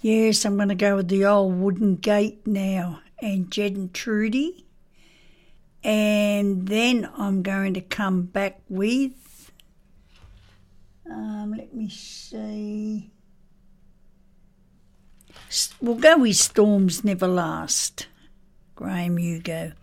Yes, I'm going to go with the old wooden gate now and Jed and Trudy. And then I'm going to come back with, let me see. We'll go with Storms Never Last. Graham, you go.